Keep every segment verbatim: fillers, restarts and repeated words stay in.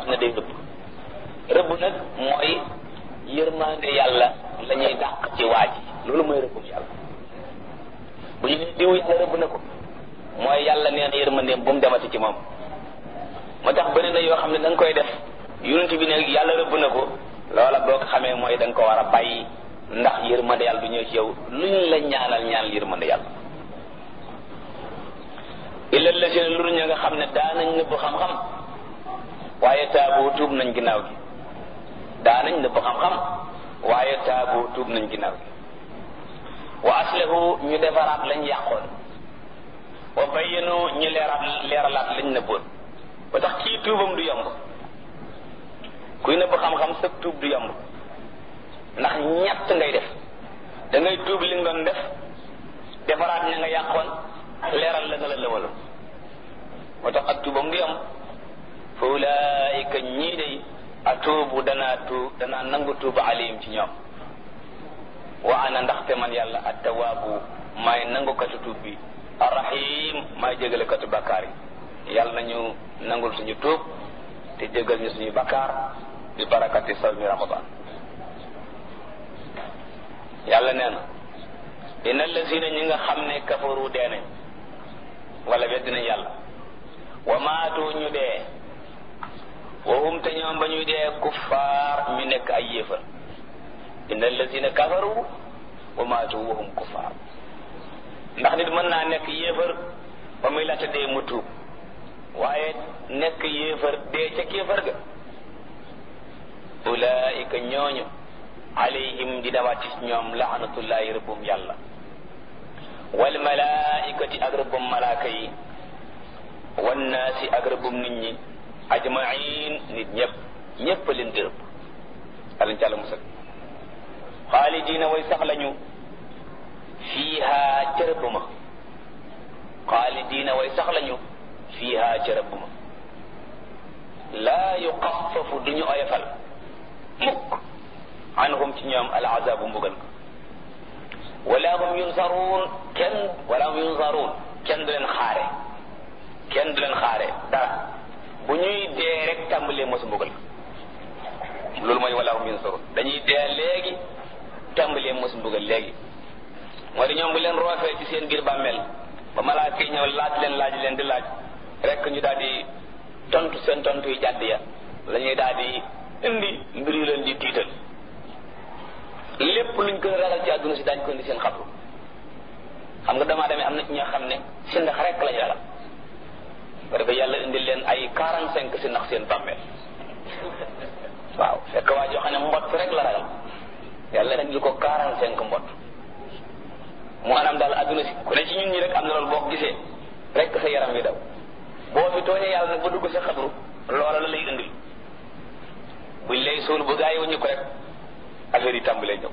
ne day rëbb rëbb nag mooy yërmande yàlla la ñuy dàq ci waa ji loolu mooy rëbbum yàlla bu ñu ne diw yàlla rëbb na ko mooy yàlla nee na yërmandeem bu mu demati ci moom moo tax bëri na yoo xam ne da nga koy def yonent bi ne yàlla rëbb na ko loola boo ko xamee mooy da nga ko war a bàyyi ndax yërmande yàlla du ñëw ci yow luñ la ñaanal ñaanal yërmande yàlla illa lazina luru ña nga xam ne daanañ nëbb xam-xam waaye taabu tuub nañ ginnaaw gi daanañ nëbb xam-xam waaye taabu tuub nañ ginnaaw gi wa aslahu ñu defaraat lañ yàqoon wa bayyanu ñu leeraat leeralaat lañ nëbboon ba tax kii tuubam du yomb kuy nëbb xam-xam sa tuub du yomb ndax ñett ngay def da ngay tuub li nga doon def defaraat ña nga yàqoon leeral la nga la lëwaloon moo tax ak tuubam du yomb fa ulaayika ñii day atuubu danaa tuub danaa nangu tuuba alayhim ci ñoom wa ana ndaxte man yàlla attawaabu maay nangu katu tuub bi arrahim maay jégale katu bakkaar yi yàlla nañu nangul suñu tuub te jégal ñu suñu bakkaar bi barakati sawmi ramadan yàlla nee na inna allazina ñi nga xam ne kafaru dee nañ wala weddi nañ yàlla wa maatu ñu dee wa hum te ñoom ba ñuy dee kuffaar ñu nekk ay yéefar inna allazina kafaru wa maatu wa hum kuffaar ndax nit mën naa nekk yéefar ba muy laata dee mu tuub waaye nekk yéefar dee ca kéefar ga ulaika ñooñu alayhim di dawaat ci ñoom laanatullahi rëbbum yàlla wal malaikati ak rëbbum malaaka yi wan naasi ak rëbbum nit ñi ajmain nit ñëpp ñëpp leen di rëbb alañ ci àlla musal xaalidina way sax lañu fiiha ca rëbb ma xaalidina way sax lañu fiiha ca rëbb ma laa yuxaffafu duñu oyofal mukk anhum ci ñoom al azabu mbugal ko wala hum yunsaruun kenn wala hum yunsaruun kenn du leen xaare kenn du leen xaare dara bu ñuy dee rek tàmbalee mosu mbugal loolu mooy wala hum yunsaruun dañuy dee léegi tàmbalee mosu mbugal léegi moo di ñoom bu leen roofee ci seen biir bàmmeel ba malaaka yi ñëw laaj leen laaj leen di laaj rek ñu daal di tontu seen tontu yu jàdd ya la ñuy daal di indi mbir yu leen di tiital lépp luñ gën a ragal ci àdduna si daañu ko indi seen xabru xam nga damaa demee am na ci ñoo xam ne si ndax rek lañu ragal ba defee yàlla indi leen ay quarante cinq si ndax seen bàmmeel waaw fekk waa joo xam ne mbott rek la ragal yàlla indi ko quarante cinq mbott mu anam daal àdduna si ku ne ci ñun ñi rek am na loolu boo ko gisee rek sa yaram wi daw boo fi tooñee yàlla nag ba dugg sa xabru loola la lay indil buñ lay suul bu gaa yi wuñu ko rek affaire yi tàmbalee ñëw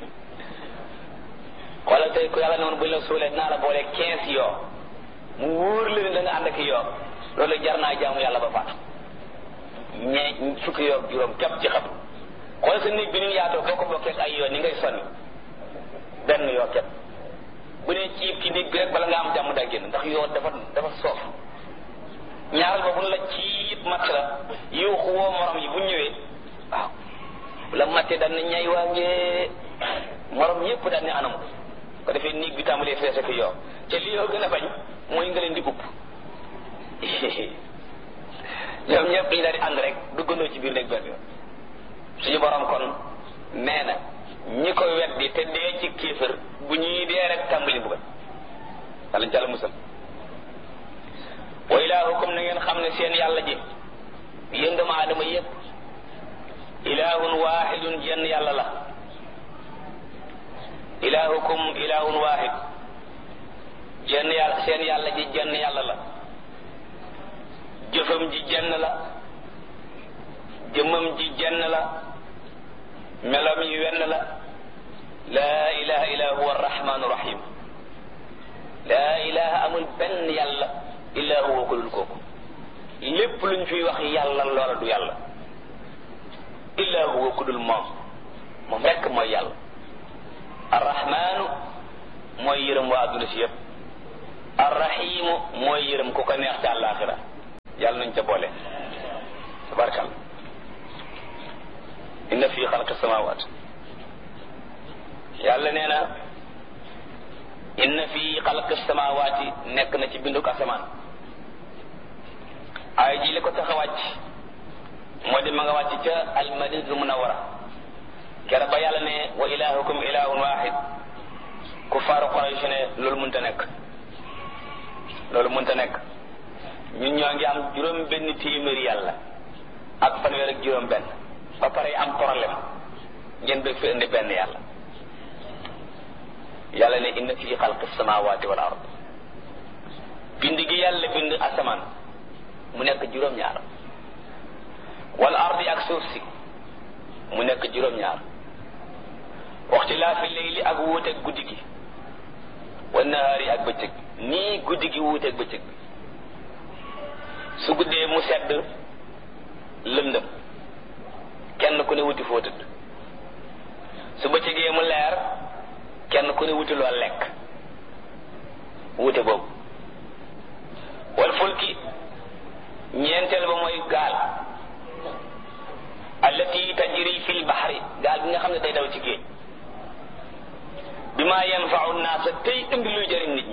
xoolal tey ku yàlla ne woon buñ la suulee naa la boole quinze yoo mu wóor la ne da nga ànd ak yoo loolu jar naa jaamu yàlla ba faatu ñee fukki yoo juróom képp ci xabru xoolal sa néeg bi ni yaatoo boo ko bokkee ak ay yoo ni ngay sonni benn yoo képp bu ne ciib ci néeg bi rek bala nga am jàmm daa génn ndax yoo dafa dafa soof ñaaral ba bu la ciib matt la yuuxu woo morom yi bu ñëwee waaw bu la mattee daan ne ñay waa ngee morom yépp daan ne anam ko defee néeg bi tàmbalee feese ko yoo te li yoo gën a bañ mooy nga leen di upp ñoom ñëpp dañu daal di ànd rek duggandoo ci biir néeg benn yoon suñu borom kon nee na ñi ko weddi te dee ci kéefër bu ñuy dee rek tàmbali mbugal walla ñu ca la musal wa ilaahukum na ngeen xam ne seen yàlla ji yéen doomu aadama yépp ilaahun waahidun jenn yàlla la ilaahukum ilaahun waahid jenn yàlla seen yàlla ji jenn yàlla la jëfam ji jenn la jëmmam ji jenn la melam yi wenn la laa ilaha illa huwa arrahmanu rahim laa ilaha amul benn yàlla illa huwa ko dul kooku lépp luñ fiy wax yàlla loola du yàlla illa huwa ku dul moom moom rekk mooy yàlla arrahmanu mooy yërëm waa adduna si yëpp arrahimu mooy yërëm ku ko neex ca àllaaxira yàlla nañ ca boole tabarkal inna fi xalqi samawat yàlla nee na inna fi xalqi samawati nekk na ci binduk asamaan ay ji li ko tax a wàcc moo di ma nga wàcc ca almadinatul munawwara kera ba yàlla ne wa ilahukum ilahun wahid kuffaaru Quraysh ne loolu mënta nekk loolu mënta nekk ñun ñoo ngi am juróom benn téeméeri yàlla ak fanweer ak juróom benn ba pare am problème ngeen bëgg fi indi benn yàlla yàlla ne inna fi xalqi samawati wal ard bind gi yàlla bind asamaan mu nekk juróom-ñaar wal ardi ak suuf si mu nekk juróom-ñaar waxtilaafi layli ak wuuteeg guddi gi wa nahaari ak bëccëg nii guddi gi wuuteeg bëccëg bi su guddee mu sedd lëndëm kenn ku ne wuti foo tëdd su bëccëgee mu leer kenn ku ne wuti loo lekk wuute boobu wal fulki ñeenteel ba mooy gaal allati tajri fil bahri gaal bi nga xam ne day daw ci géej bi ma yanfa'u naasa tey indi luy jëriñ nit ñi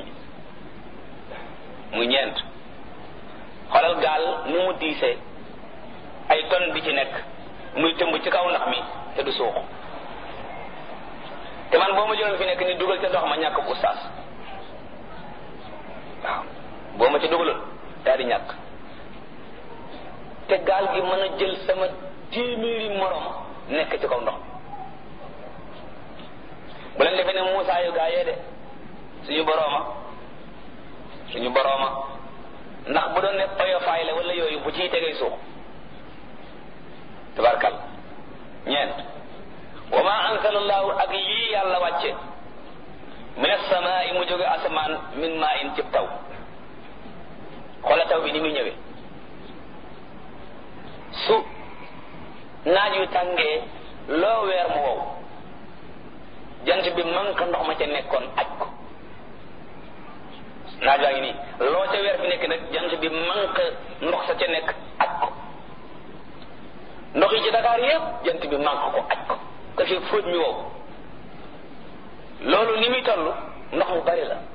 muy ñeent xoolal gaal nu mu diisee ay tonne bi ci nekk muy tëmb ci kaw ndox mi te du suux te man boo ma jëloon fi nekk ni dugal ca ndox ma ñàkk bu ustaas waaw boo ma ci dugaloon daal di ñàkk te gaal gi mën a jël sama téeméeri morom nekk ci kaw ndox bu leen defee ne Muusaa yu gaa yee de suñu borooma suñu borooma ndax bu doon ne oyofaay la wala yooyu bu ciy tegee suux tabarkal ñeent wa ma ansalallahu ak lii yàlla wàcce min as-samaa'i mu jóge asamaan min maa'in cib taw xoola taw bi ni muy ñëwee su naaj yu tàngee loo weer mu wow jant bi manque ndox ma ca nekkoon aj ko naaj waa ngi nii loo ca weer fi nekk nag jant bi manque ndox sa ca nekk aj ko ndox yi ci Dakar yépp jant bi manque ko aj ko ko fi fóot mi wow loolu ni muy toll ndox mu bari la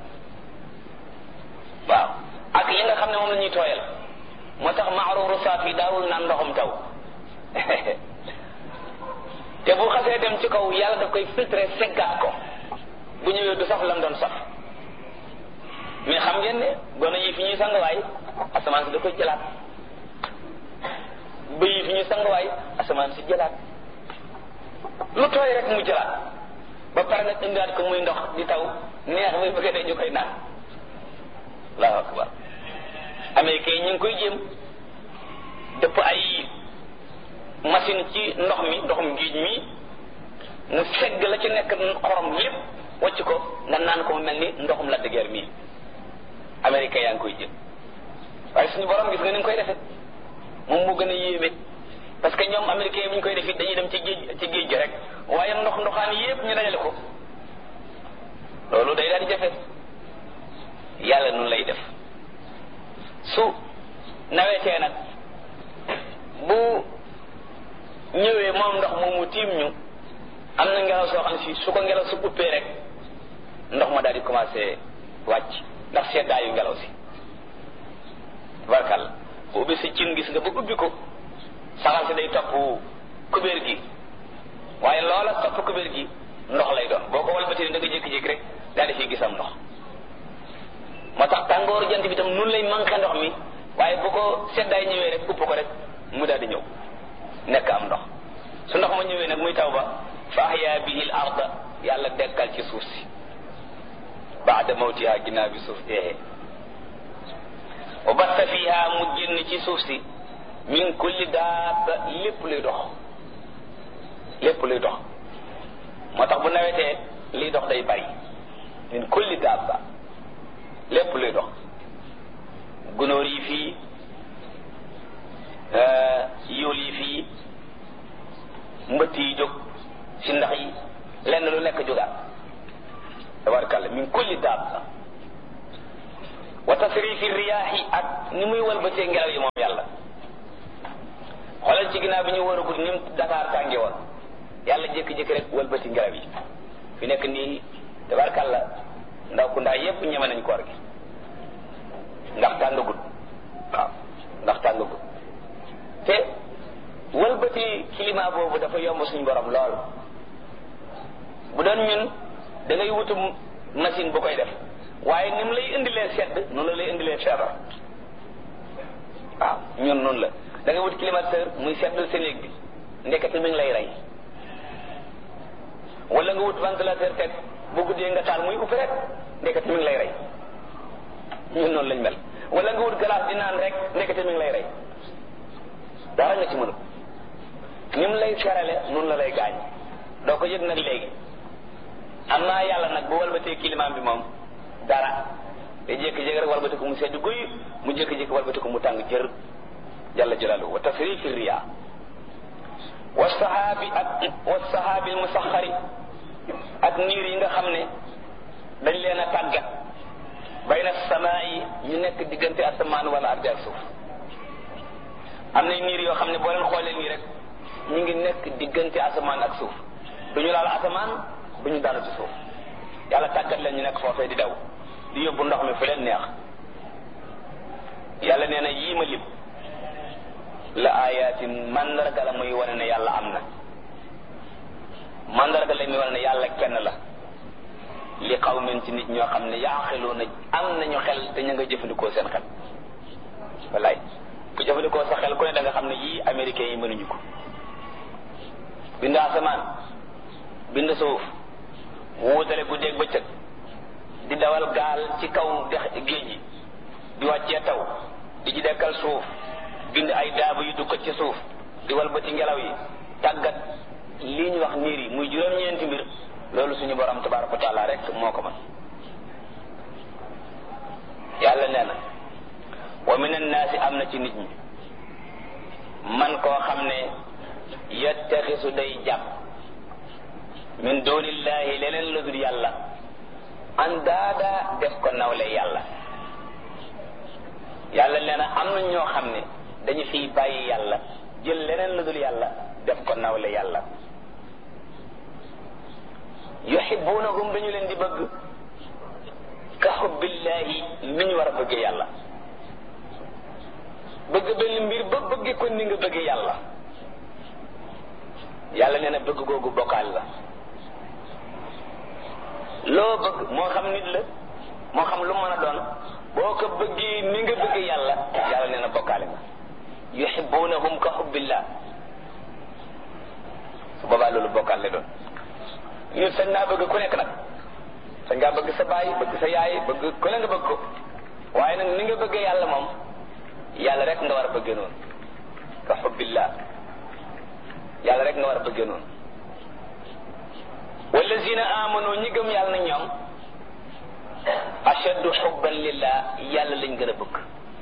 waaw ak li nga xam ne moom la ñuy tooyal moo tax maaruuru saafi daawul naan ndoxum taw te bu xasee dem ci kaw yàlla daf koy filtré seggaat ko bu ñëwee du saf lam doon saf mais xam ngeen ne gone yi fi ñuy sanguwaay asamaan si da koy jëlaat bëy yi fi ñuy sanguwaay asamaan si jëlaat lu tooy rek mu jëlaat ba pare nag indiwaat ko muy ndox di taw neex bay bëgg dee ñu koy naan allahu akbar américain ñu ngi koy jéem dëpp ay machine ci ndox mi ndoxum géej mi mu segg la ci nekk xorom lépp wacc ko nga naan ko mu mel ni ndoxum la dëgër mii américain yaa ngi koy jël waaye suñu borom gis nga ni nga koy defee moom moo gën a yéeme parce que ñoom américain bi ñu koy def it dañuy dem ci géej ci géej gi rek waaye ndox ndoxaan yépp ñu dajale ko loolu day daal di jafe yàlla nun lay def su nawetee nag bu ñëwee moom ndox moomu tiim ñu am na ngelaw soo xam si su ko ngelaw su uppee rek ndox ma daal di commencé wàcc ndax seddaayu ngelaw si barkal bu ubbi si cin gis nga ba ubbi ko saxal si day topp kubéer gi waaye loola topp kubéer gi ndox lay doon boo ko walbatee da nga jékki-jékki rek daal di fi gisam ndox moo tax tàngooru jant bi tam nun lay manqué ndox mi waaye bu ko seddaay ñëwee rek upp ko rek mu daal di ñëw nekk am ndox su ndox ma ñëwee nag muy taw ba fa ahya bihi al arda yàlla dekkal ci suuf si baada mawtiha ginnaaw bi suuf deexee wa batta fiha mu génn ci suuf si min kulli daaba lépp luy dox lépp luy dox moo tax bu nawetee liy dox day bari min kulli daaba lépp luy dox gunóor yi fii yool yi fii mbëtt yi jóg si ndax yi lenn lu nekk jógaat tabarakalla min kulli daaba wa tasrifi riyaahi ak ni muy walbatee ngelaw yi moom yàlla ci ginnaaw bi ñu war a gudd ni mu Dakar tànge woon yàlla jékki-jékki rek wëlbati ngelaw yi fi nekk nii tabarkàlla ndaw ku ndaa yépp ñeme nañ koor gi ndax tàngagut waaw ndax tàngagut te wëlbati climat boobu dafa yomb suñu borom lool bu doon ñun da ngay wutu machine bu koy def waaye ni mu lay indilee sedd noonu la lay indilee feebar waaw ñun noonu la da ngay wut climatiseur muy seddal sa néeg bi ndekete mi ngi lay rey wala nga wut ventilateur teg bu guddee nga taal muy upp rek ndekete mi ngi lay rey ñun noonu lañ mel wala nga wut glace di naan rek ndekete mi ngi lay rey dara nga ci mënu ni mu lay ferale noonu la lay gaañ doo ko yëg nag léegi am naa yàlla nag bu walbatee climat bi moom dara te jékki-jékki rek walbati ko mu sedd guy mu jékki-jékki walbati ko mu tàng jër jalla jalaaluhu wa tasrifi riyaa wa sahaabi ak wa sahaabi al musaxari ak niir yi nga xam ne dañ leen a tàggat bayna samaa yi ñu nekk diggante asamaan wala ardi ak suuf am na niir yoo xam ne boo leen xoolee nii rek ñu ngi nekk diggante asamaan ak suuf duñu laal asamaan duñu daanu ci suuf yàlla tàggat leen ñu nekk foofee di daw di yóbbu ndox mi fu leen neex yàlla nee na yii ma lim la ayatin mandarga la muy wane ne yàlla am na mandarga la muy wane ne yàlla kenn la li qawmin ci nit ñoo xam ne yaaqiluuna am nañu xel te ñu nga jëfandikoo seen xel wallaay ku jëfandikoo sa xel ku ne da nga xam ne yii américains yi mënuñu ko bind asamaan bind suuf wuutale guddeeg bëccëg di dawal gaal ci kaw dex géej gi di wàccee taw di ci dekkal suuf bind ay daaba yu dugg ci suuf di walbati ngelaw yi tàggat lii ñu wax niir yi muy juróom-ñeenti mbir loolu suñu borom tabaraka wa taala rek moo ko mën yàlla nee na wa min annaasi am na ci nit ñi man koo xam ne yattaxisu day jàpp min dunillahi leneen la dul yàlla andaada def ko nawle yàlla yàlla nee na am na ñoo xam ne dañu fiy bàyyi yàlla jël leneen la dul yàlla def ko nawle yàlla yuhibbunahum dañu leen di bëgg ka hubbillahi ni ñu war a bëggee yàlla bëgg benn mbir ba bëgge ko ni nga bëggee yàlla yàlla nee na bëgg googu bokkaal la loo bëgg moo xam nit la moo xam lu mën a doon boo ko bëggee ni nga bëggee yàlla yàlla nee na bokkaale nga yuhibbunahum ka hubbillah su boobaa loolu bokkaal la doon nit sañ naa bëgg ku nekk nag sañ ngaa bëgg sa baay bëgg sa yaay bëgg ku ne nga bëgg ko waaye nag ni nga bëggee yàlla moom yàlla rek nga war a bëggee noonu ka hubbillah yàlla rek nga war a bëggee noonu wallazina amanu ñi gëm yàlla na ñoom ashaddu hubban lillah yàlla lañ gën a bëgg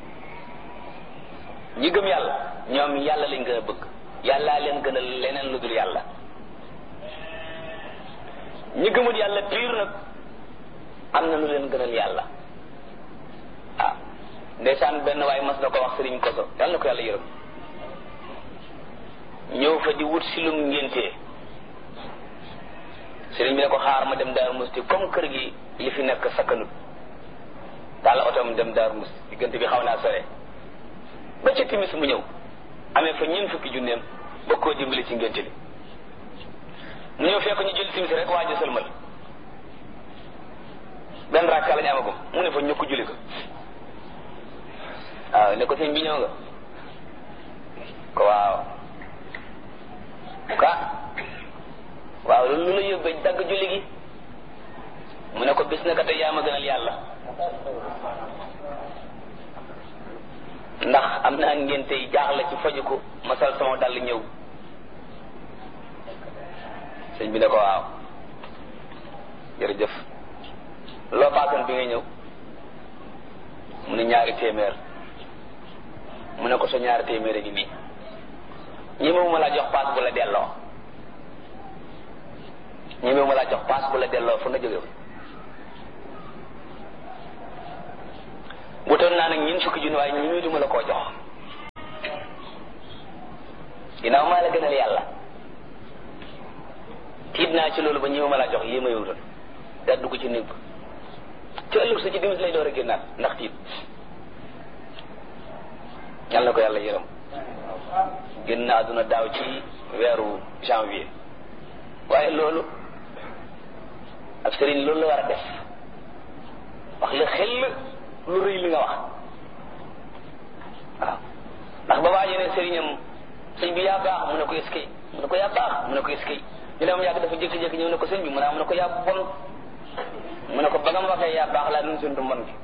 ñi gëm yàlla ñoom yàlla lañ gën a bëgg yàllaa leen gën a leneen lu dul yàlla ñi gëmul yàlla piir nag am na lu leen gënal yàlla ah ndeysaan benn waaye mas na ko wax sëriñ koso yàlla na ko yàlla yërëm ñëw fa di wut si lum ngéntee sëriñ bi ne ko xaar ma dem Daaru Musti comme kër gi li fi nekk sakkanut daal otom dem Daaru Musti diggante bi xaw naa sore ba ca timis mu ñëw amee fa ñeent fukki junneem ba koo dimbali ci ngénte li mu ñëw fekk ñu jël timis rek waaj a sëlmal benn rakka la ñu amagum mu ne fa ñukk julli ko waaw ne ko sëñ bi ñëw nga ko waaw ka waaw loolu lu la yóbbee dagg julli gi mu ne ko bis na ka tey yaa ma gënal yàlla ndax am naa ngénte yi jaaxle ci faju ko ma sol sama dàll ñëw sëñ bi ne ko waaw jërëjëf loo paasoon bi ngay ñëw mu ne ñaari téeméer mu ne ko sa ñaari téeméer a ngi nii ñi ma laa jox paas bu la delloo ñi ma laa jox paas bu la delloo fa nga jóge wutoon naa nag ñeent fukki junni waaye ñi duma la koo jox ginnaaw maa la gënal yàlla tiit naa ci loolu ba ñëw ma laa jox yii ma yowutoon daa dugg ci néeg ba ci ëllëg sa ci dimis lay door a génnaat ndax tiit yàlla na ko yàlla yërëm génn na àdduna daaw ci weeru janvier waaye loolu ab sëriñ loolu la war a def wax la xel lu rëy li nga wax waaw ndax ba waajee ne sëriñam sëñ bi yaa baax mu ne ko eskay mu ne ko yaa baax mu ne ko eskay ñu ne moom yàgg dafa jékki-jékki ñëw ne ko sëñ bi mu ne mu ne ko yaa bon mu ne ko ba nga ma waxee yaa baax laa doon suntu mbon gi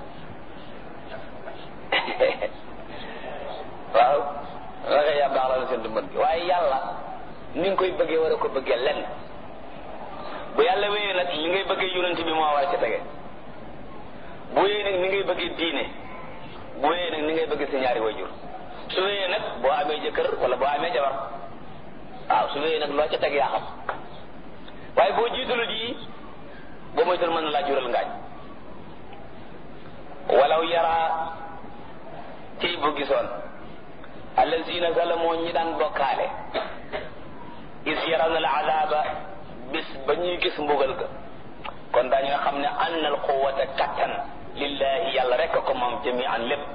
waaw waxee yaa baax laa doon suntu mbon gi waaye yàlla ni nga koy bëggee war a ko bëggee lenn bu yàlla wéyee nag li ngay bëggee yonent bi moo war a ca tege bu wéyee nag ni ngay bëggee diine bu wéyee nag ni ngay bëggee sa ñaari wayjur su wéyee nag boo amee jëkkër wala boo amee jabar waaw su wéyee nag loo ca teg yaa xam waaye boo jiitalu ji boo moytul mën na laa jural ngaañ walaw yaraa ciy bu gisoon allazina zalamoo ñi daan bokkaale is yarawna al azaba bis ba ñuy gis mbugal ga kon daañu nga xam ne anna al quwwata kattan lillahi yàlla rek ko moom jami'an lépp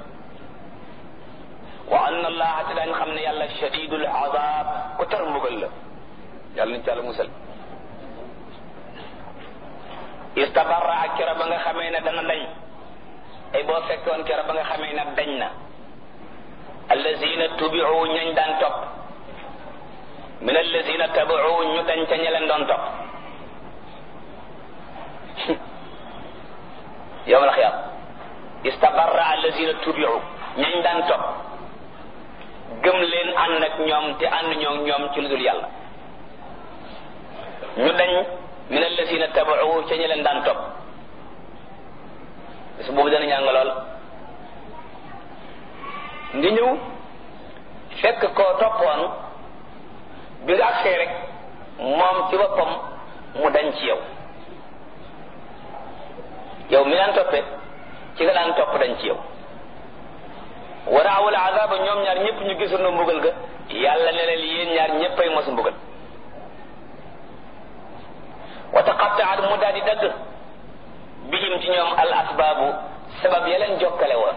wa anna allaha te daañu xam ne yàlla shadidul azab ku tar mbugal la yàlla nañ ci yàlla musal istabarra ak kero ba nga xamee ne dana dañ ay boo fekkoon kero ba nga xamee ne dañ na allazina tubi'u ñañ daan topp min allazina tabi'u ñu dañ ca ña leen doon topp yawmal xiyaam istabarra allazina tubi'u ñañ daan topp gëm leen ànd ak ñoom te ànd ñoo ñoom ci lu dul yàlla ñu dañ min allazina tabi'u ca ña leen daan topp su boobu dana ñàng lool ndi ñëw fekk koo toppoon bi nga agsee rek moom ci boppam mu dañ ci yow yow mi daan toppe ci nga daan topp dañ ci yow waraawul azaba ñoom ñaar ñëpp ñu gisoon mbugal ga yàlla ne leen yéen ñaar ñëppay mos mbugal wa taqatta'at mu daal di dagg bihim ci ñoom al asbaabu sabab ya leen jokkale woon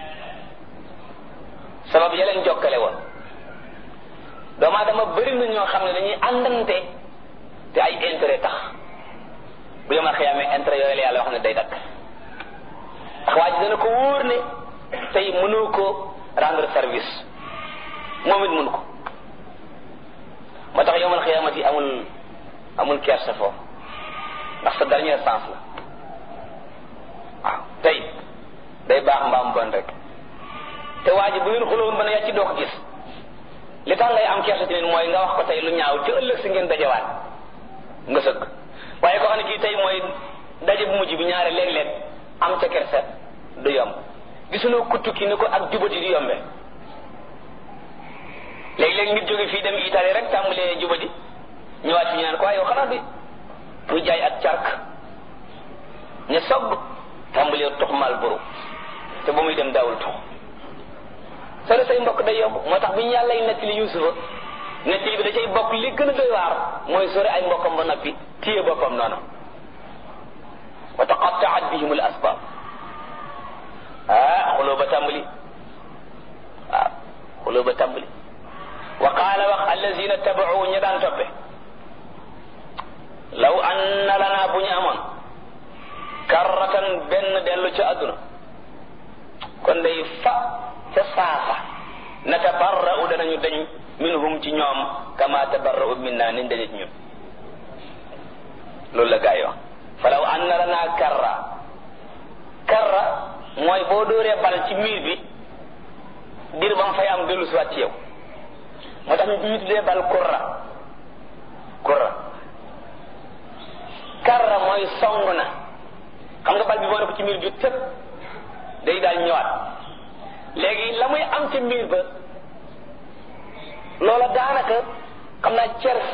sabab ya leen jokkale woon doomu aadama bëri na ñoo xam ne dañuy àndante te ay intérêt tax bu yomal xiyaamee intérêt yooyu la yàlla wax ne day dakk ndax waa ji dana ko wóor ne tey mënoo ko rendre service moom it mënu ko moo tax yomal xiyaamati amul amul kersa foofu ndax sa dernière chance la waaw tey day baax mbaam bon rek te waa ji bu ngeen xuloon ba ne yaa ci doo ko gis li tax ngay am kersa tamit mooy nga wax ko tey lu ñaaw ci ëllëg si ngeen dajewaat nga sëgg waaye ko xam ne kii tey mooy daje bu mujj bi ñaare léeg-léeg am ca kersa du yomb gisuloo kuttu ki ni ko ak jubati di yombe léeg-léeg nit jóge fii dem Italie rek tàmbalee jubati ñëwaat fi ñu naan ko waaye yow xanaa bi muy jaay ak cark ñu sogg tàmbalee tox mal buru te ba muy dem daawul tox solo say mbokk day yomb moo tax bi ñu yàlla nettali Yuusufa nettali bi da cay bokk li gën a doy waar mooy sori ay mbokkam ba noppi téye boppam noonu wa taqatta'at bihim al asbab ah xuloo ba tàmbali waaw xuloo ba tàmbali wa qaala wax allazina taba'u ñi daan toppe law anna lana bu ñu amoon karratan benn dellu ca àdduna kon day fa ca saafa natabarra'u danañu dañ minhum ci ñoom kama tabarra'u minna niñ dañe ci ñun loolu la gaa yi wax fa law anna lana karra karra mooy boo dóoree bal ci miir bi dir ba mu fay am dellu si waat ci yow moo tax ñu tuddee bal kurra kurra karra mooy song na xam nga bal bi boo ne ko ci miir bi tëb day daal ñëwaat léegi la muy am ci miir ba loola daanaka xam naa cers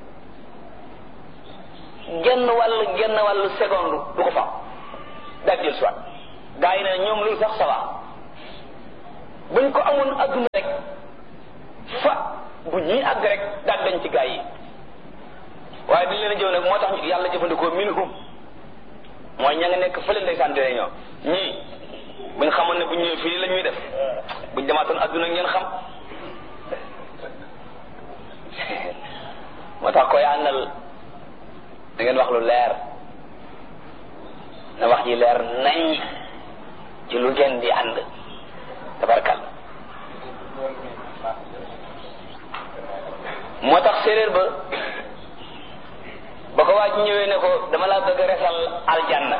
genn wàll genn wàllu seconde du ko fa daal jël soit gaa yi ne ñoom loolu sax ça va buñ ko amoon adduna rek fa bu ñuy àgg rek daal dañ ci gaa yi waaye bi leen a jëw nag moo tax yàlla jëfandikoo minhum mooy ña nga nekk fële ndeysaan di réunion ñii buñ xamoon ne bu ñëwee fii la ñuy def buñ demaatoon adduna ngeen xam moo tax koy àndal da ngeen wax lu leer na wax ji leer nañ ci lu ngeen di ànd tabarkal moo tax séeréer ba ba ko waa ji ñëwee ne ko dama laa bëgg resal aljanna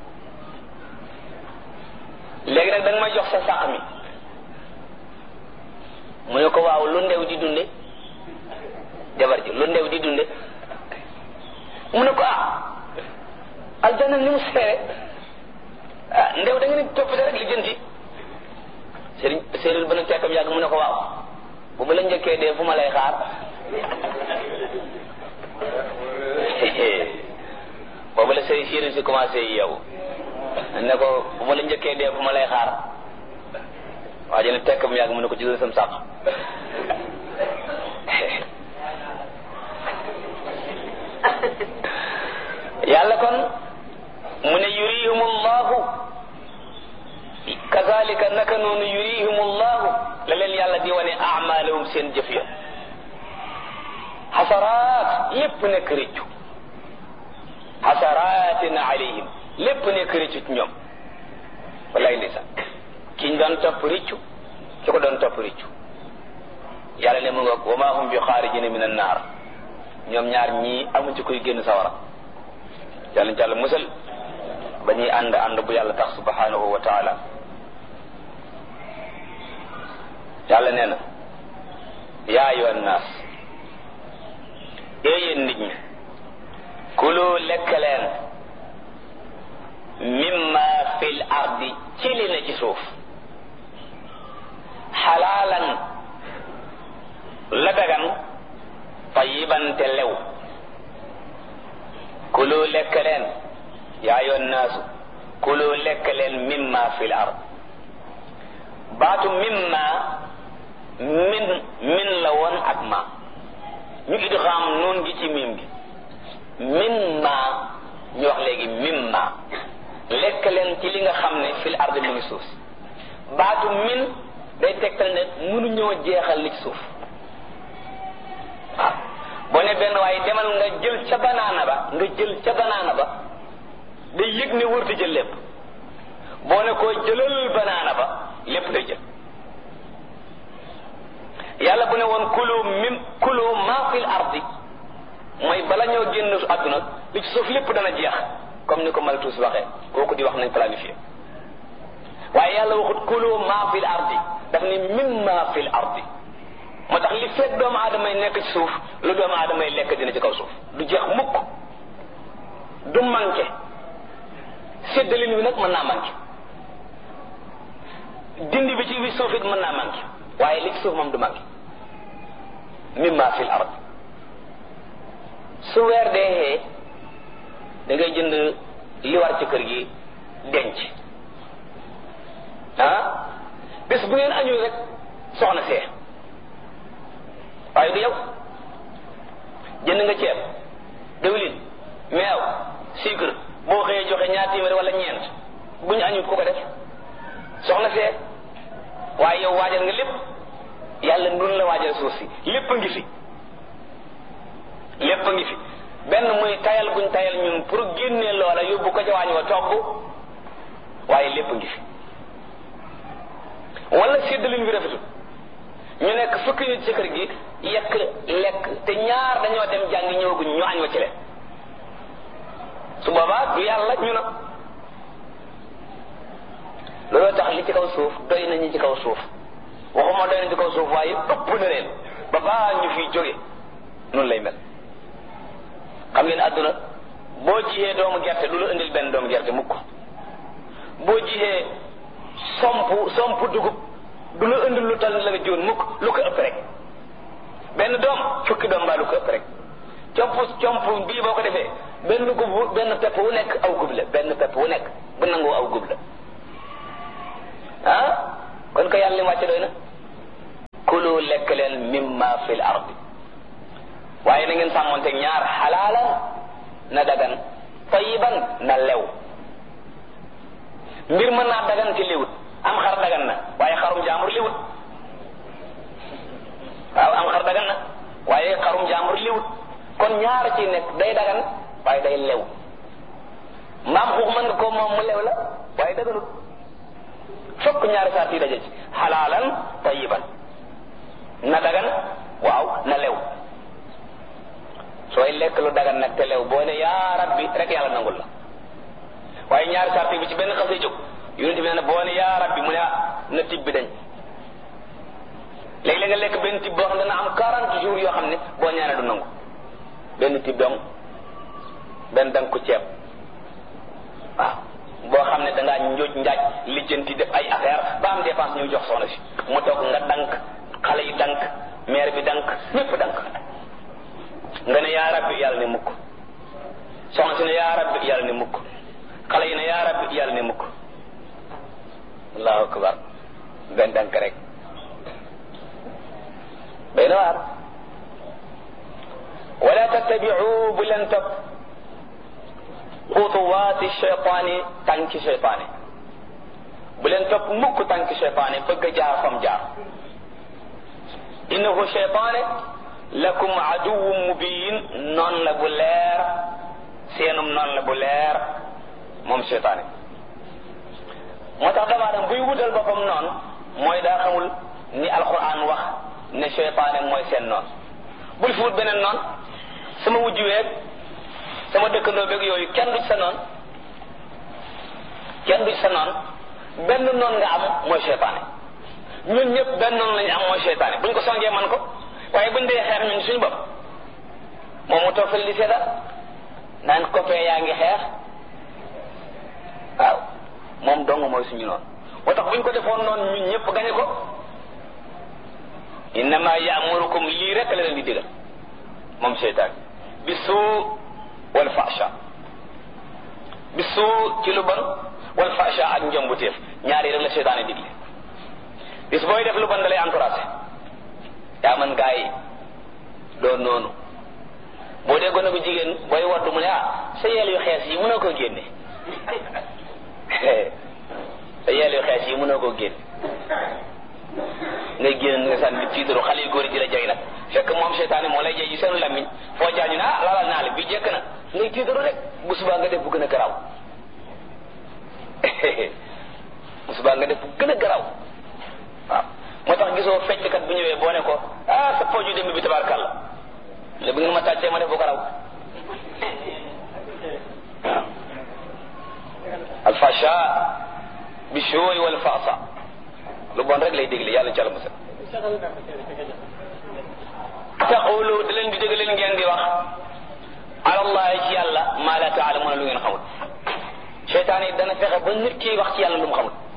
léegi nag da nga may jox sa sàq mi mu ne ko waaw lu ndew di dunde jabar ji lu ndew di dunde mu ne ko ah aljanna ni mu seere ah ndew da nga ne toppite rek li jënti sëriñ séeréer ba nag tekkam yàgg mu ne ko waaw bu ma la njëkkee dee fu ma lay xaar boobu la sëriñ séeréer si commencé yow ne ko bu ma la njëkkee dee fu ma lay xaar waa ji ne tekkam yàgg mu ne ko jëlal sam sàq yàlla kon mu ne yurihum allahu kazalika naka noonu yurihum allahu la leen yàlla di wane amalahum seen jëf ya xasaraat lépp nekk rëccu xasaraatin alayhim lépp nekk rëccu ci ñoom wallaay ndeysaan kiñ doon topp rëccu ki ko doon topp rëccu yàlla ne mu nga wa ma hum bi xaarijina min annaar ñoom ñaar ñii amu ci koy génn sawara yàlla ci yàlla musal ba ñuy ànd ànd bu yàlla tax subhanahu wa taala yàlla nee na yaa ayyuhan naas yéen nit ñi kulu lekk leen mimma fil ardi ci li na ci suuf xalaalan la dagan tayiban te lew kulu lekk leen yaa ayyuhan naasu kulu lekk leen mimma fil ard baatu mimma min min la woon ak ma ñu idgham noon gi ci mim gi mimma ñu wax léegi mimma lekk leen ci li nga xam ne fil ard mu ngi suuf baatu min day tegtal ne mënuñoo jeexal li ci suuf waaw boo ne benn waaye demal nga jël ca banaana ba nga jël ca banaana ba day yëg ne wërti jël lépp boo ne koo jëlal banaana ba lépp day jël yàlla bu ne woon kulu mim kulu ma fil ardi mooy bala ñoo génn àdduna li ci suuf lépp dana jeex comme ni ko Malthus waxee kooku di wax nañ planifié waaye yàlla waxut kulu ma fil ardi daf ni mimma fil ardi moo tax li fekk doomu aadama yi nekk ci suuf lu doomu aadama yi lekk dina ci kaw suuf du jeex mukk du manqué séddalin wi nag mën naa manqué dindi bi ci wi suuf it mën naa manqué waaye li ci suuf moom du manqué mimma fil ard su weer dee da ngay jënd li war ci kër gi denc ah bés bu ngeen añul rek soxna see waaye du yow jënd nga ceeb diwlin meew sucre boo xëyee joxe ñaar téeméer wala ñeent bu ñu añut ku ko def soxna see waaye yow waajal nga lépp yàlla nun la waajal suuf si lépp a ngi fi lépp a ngi fi benn muy tayal guñ tayal ñun pour génnee loola yóbbu ko ca waañ wa togg waaye lépp a ngi fi wala séddalin bi rafetul ñu nekk fukki nit ci kër gi yekk lekk te ñaar dañoo dem jàngi ñëwaguñ ñu añ wa ci leen su boobaa du yàlla ñu na looloo tax li ci kaw suuf doy nañu ci kaw suuf waxuma doy nañu ci kaw suuf waaye ëpp na leen ba baa ñu fiy jóge noonu lay mel xam ngeen àdduna boo jiyee doomu gerte du la indil benn doomu gerte mukk boo jiyee somp somp dugub du la indil lu tal la nga jiwoon mukk lu ko ëpp rek benn doom fukki doom mbaa lu ko ëpp rek comp comp bii boo ko defee benn gub benn pepp wu nekk aw gub la benn pepp wu nekk bu nangoo aw gub la ah kon ko yàlla li mu wàcce doy na kulu lekk leen mimma fil ardi waaye na ngeen sàmmonte ñaar xalaalan na dagan tayiban na lew mbir mën naa dagan ci liwut am xar dagan na waaye xarum jaambur liwut waaw am xar dagan na waaye xarum jaambur liwut kon ñaar ci nekk day dagan waaye day lew mbaam xuux mën nga ko moom mu lew la waaye daganut fokk ñaari saa yi daje ci xalaalan tayiban na dagan waaw na lew sooy lekk lu dagan nag te lew boo ne yaa rabbi rek yàlla nangul la waaye ñaari saa yi bu ci benn xasee jóg yonent bi nee na boo ne yaa rabbi mu ne na tib bi dañ léegi la nga lekk benn tib boo xam ne dana am quarante jours yoo xam ne boo ñaanee du nangu benn tib dong benn dang ko ceeb waaw boo xam ne dangaa njóoj njaaj lijjanti def ay affaire ba am dépense ñu jox soxna si mu toog nga dank xale yi dank maire bi dank ñépp dank nga ne yaa rabbi yàlla ne mukk soxna si ne yaa rabbi yàlla ne mukk xale yi ne yaa rabbi yàlla ne mukk allahu akbar benn dank rek bay na waar wala tattabi'u bu leen topp xutuwaati cheytaani tànki cheytaani bu leen topp mukk tànki cheytaani bëgg a jaar fam jaar innahu cheytaane lakum aduwwun mubin noon la bu leer seenum noon la bu leer moom cheytaane moo tax damaa dem buy wutal boppam noonu mooy daa xamul ni alquran wax ne cheytaane mooy seen noon bul fi wut beneen noon sama wujju weeg sama dëkkandoo beeg yooyu kenn du ci sa noon kenn du ci sa noon benn noon nga am mooy cheytaane ñun ñëpp benn noon lañu am mooy cheytaane buñ ko songee man ko waaye buñ dee xeex ñun suñu bopp moom mu toog fële di seetal naan copain yaa ngi xeex waaw moom dong mooy suñu noon moo tax buñ ko defoon noonu ñun ñëpp gañe ko innama ya'murukum lii rek la leen di digal moom cheytaan bi suu wal fasha bi suu ci lu bon wal fasha ak njombuteef ñaari rek la cheytaan digle bis booy def lu bon da lay encouragé yaa man gaa yi doon noonu boo dee gone bu jigéen booy waddu mu ne ah sa yeel yu xees yi mënoo koo génne sa yeel yu xees yi mënoo koo génne ngay génn nga sànni tiitaru xale yu góor yi di la jay nag fekk moom seytaane moo lay jay ci seen lamiñ foo jaañu ne ah lalal naa la bi jekk na ngay tiitaru rek bu subaa nga def bu gën a garaaw bu subaa nga def bu gën a garaaw waaw moo tax gisoo fecckat bu ñëwee boo ne ko ah sa pooju démb bi tabaarkàlla le bu ngeen ma tàccee ma def bu garaaw waaw alfasha bi shooy wal faasa lu bon rek lay dégle yàlla ci la musal taqulu da leen di dégg leen ngeen di wax alallahi ci yàlla maa la taalamuuna lu ngeen xamul seytaan yi dana fexe ba nit ki wax ci yàlla lu mu xamul